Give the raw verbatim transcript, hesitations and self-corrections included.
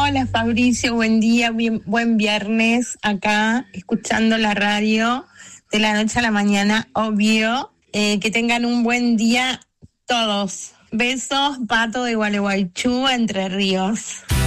Hola Fabricio, buen día, bien, buen viernes acá, escuchando la radio de la noche a la mañana, obvio. Eh, que tengan un buen día todos. Besos, Pato de Gualeguaychú, Entre Ríos.